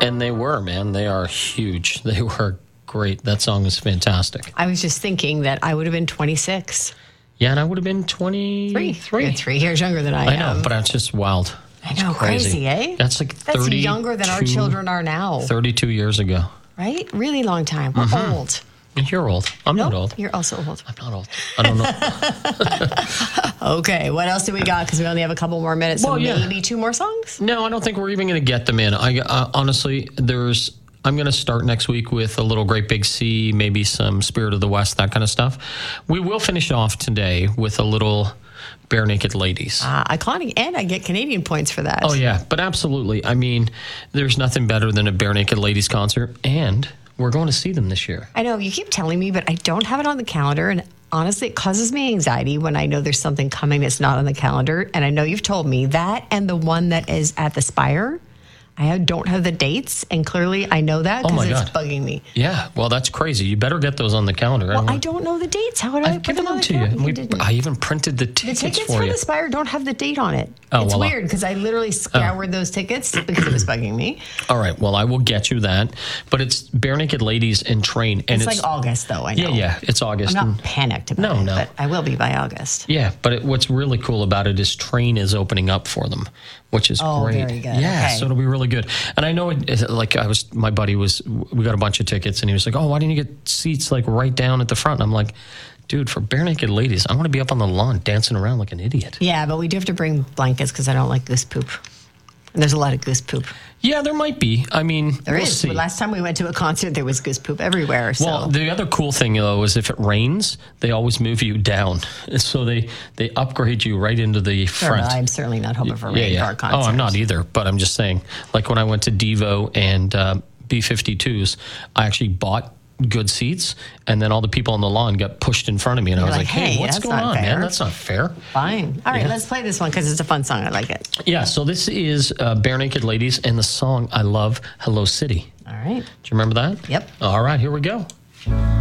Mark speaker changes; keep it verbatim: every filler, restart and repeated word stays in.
Speaker 1: And they were, man. They are huge. They were great. That song is fantastic.
Speaker 2: I was just thinking that I would have been twenty-six.
Speaker 1: Yeah, and I would have been twenty-three.
Speaker 2: Three. You're three years younger than I,
Speaker 1: I
Speaker 2: am.
Speaker 1: know, but that's just wild.
Speaker 2: I know,
Speaker 1: crazy.
Speaker 2: crazy, eh?
Speaker 1: That's like
Speaker 2: That's
Speaker 1: thirty.
Speaker 2: younger than our children are now.
Speaker 1: thirty-two years ago.
Speaker 2: Right? Really long time. We're
Speaker 1: Mm-hmm.
Speaker 2: old.
Speaker 1: You're old. I'm
Speaker 2: Nope,
Speaker 1: not old.
Speaker 2: You're also old.
Speaker 1: I'm not old. I don't know.
Speaker 2: Okay, what else do we got? Because we only have a couple more minutes, so
Speaker 1: Well, yeah.
Speaker 2: maybe two more songs?
Speaker 1: No, I don't think we're even going to get them in. I uh, honestly, there's. I'm going to start next week with a little Great Big Sea, maybe some Spirit of the West, that kind of stuff. We will finish off today with a little Bare Naked Ladies.
Speaker 2: Uh, iconic, and I get Canadian points for that.
Speaker 1: Oh, yeah, but absolutely. I mean, there's nothing better than a Bare Naked Ladies concert, and we're going to see them this year.
Speaker 2: I know, you keep telling me, but I don't have it on the calendar, and honestly, it causes me anxiety when I know there's something coming that's not on the calendar, and I know you've told me that, and the one that is at the Spire, I don't have the dates, and clearly I know that
Speaker 1: Oh,
Speaker 2: because
Speaker 1: my
Speaker 2: it's
Speaker 1: God.
Speaker 2: bugging me.
Speaker 1: Yeah, well, that's crazy. You better get those on the calendar.
Speaker 2: Well,
Speaker 1: I
Speaker 2: I
Speaker 1: don't,
Speaker 2: don't know the dates. How would I
Speaker 1: I've
Speaker 2: put
Speaker 1: given
Speaker 2: them on
Speaker 1: them
Speaker 2: the
Speaker 1: to you.
Speaker 2: calendar?
Speaker 1: We,
Speaker 2: didn't.
Speaker 1: I even printed the
Speaker 2: The
Speaker 1: tickets,
Speaker 2: tickets
Speaker 1: for
Speaker 2: for
Speaker 1: you.
Speaker 2: the Spire don't have the date on it.
Speaker 1: Oh,
Speaker 2: it's
Speaker 1: well,
Speaker 2: weird because I literally scoured those tickets because it was bugging me.
Speaker 1: All right, well, I will get you that. But it's Bare Naked Ladies and Train. And
Speaker 2: It's,
Speaker 1: it's,
Speaker 2: like August, though. I know.
Speaker 1: Yeah, yeah, it's August.
Speaker 2: I'm
Speaker 1: and-
Speaker 2: not panicked about
Speaker 1: No,
Speaker 2: it,
Speaker 1: no.
Speaker 2: but I will be by August.
Speaker 1: Yeah, but it, what's really cool about it is Train is opening up for them, which is
Speaker 2: Oh,
Speaker 1: great.
Speaker 2: very good.
Speaker 1: Yeah,
Speaker 2: Okay.
Speaker 1: so it'll be really good. And I know, it, it, like I was, my buddy was, we got a bunch of tickets, and he was like, "Oh, why didn't you get seats like right down at the front?" And I'm like, "Dude, for Bare Naked Ladies, I want to be up on the lawn dancing around like an idiot."
Speaker 2: Yeah, but we do have to bring blankets because I don't like goose poop. And there's a lot of goose poop.
Speaker 1: Yeah, there might be. I mean,
Speaker 2: There
Speaker 1: we'll
Speaker 2: is.
Speaker 1: see.
Speaker 2: Well, last time we went to a concert, there was goose poop everywhere. So.
Speaker 1: Well, the other cool thing though is if it rains, they always move you down, so they they upgrade you right into the
Speaker 2: Sure,
Speaker 1: front.
Speaker 2: I'm certainly not hoping for rain
Speaker 1: Yeah,
Speaker 2: for
Speaker 1: yeah.
Speaker 2: our
Speaker 1: Oh,
Speaker 2: concert.
Speaker 1: I'm not either, but I'm just saying, like when I went to Devo and uh, B fifty-twos, I actually bought good seats, and then all the people on the lawn got pushed in front of me, and I
Speaker 2: You're
Speaker 1: was
Speaker 2: like,
Speaker 1: like, "Hey,
Speaker 2: hey,
Speaker 1: what's
Speaker 2: that's
Speaker 1: going
Speaker 2: not
Speaker 1: on,
Speaker 2: fair."
Speaker 1: man? That's not fair."
Speaker 2: Fine. All right,
Speaker 1: Yeah.
Speaker 2: let's play this one because it's a fun song. I like it.
Speaker 1: Yeah, so this is uh, Bare Naked Ladies and the song I love, Hello City.
Speaker 2: All right.
Speaker 1: Do you remember that?
Speaker 2: Yep.
Speaker 1: All right, here we go.